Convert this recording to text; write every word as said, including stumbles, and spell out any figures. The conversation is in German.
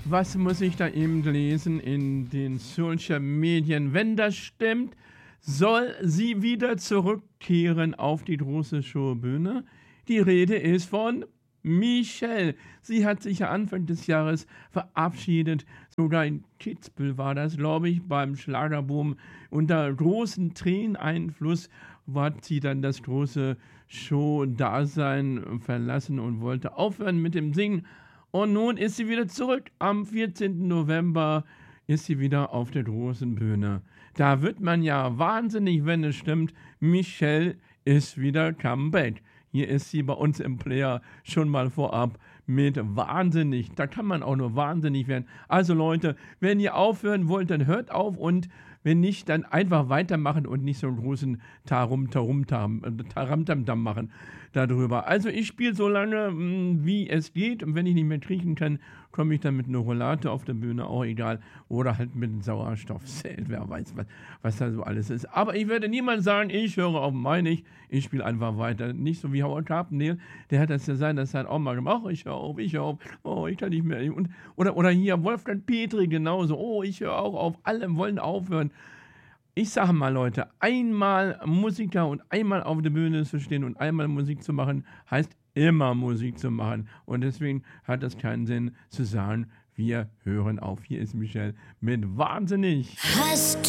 Was muss ich da eben lesen in den Social Medien? Wenn das stimmt, soll sie wieder zurückkehren auf die große Showbühne. Die Rede ist von Michelle. Sie hat sich ja Anfang des Jahres verabschiedet. Sogar in Kitzbühel war das, glaube ich, beim Schlagerboom. Unter großem Träneneinfluss hat sie dann das große Show-Dasein verlassen und wollte aufhören mit dem Singen. Und nun ist sie wieder zurück. Am vierzehnten November ist sie wieder auf der großen Bühne. Da wird man ja wahnsinnig, wenn es stimmt. Michelle ist wieder comeback. Hier ist sie bei uns im Player schon mal vorab mit wahnsinnig. Da kann man auch nur wahnsinnig werden. Also Leute, wenn ihr aufhören wollt, dann hört auf und wenn nicht, dann einfach weitermachen und nicht so einen großen Tarum, Tarum, Tarum, Taramtamtam machen darüber. Also ich spiele so lange, mh, wie es geht. Und wenn ich nicht mehr kriechen kann, komme ich dann mit einer Rollate auf der Bühne, auch egal. Oder halt mit einem Sauerstoffzelt, wer weiß, was, was da so alles ist. Aber ich werde niemand sagen, ich höre auf meine ich. Ich spiele einfach weiter. Nicht so wie Howard Carpendale, der hat das ja sein, das hat auch mal gemacht. Oh, ich höre auf, ich höre auf. Oh, ich kann nicht mehr. Und, oder, oder hier Wolfgang Petri genauso. Oh, ich höre auch auf. Alle wollen aufhören. Ich sage mal, Leute, einmal Musiker und einmal auf der Bühne zu stehen und einmal Musik zu machen, heißt immer Musik zu machen. Und deswegen hat das keinen Sinn zu sagen, wir hören auf. Hier ist Michelle mit Wahnsinnig. Hast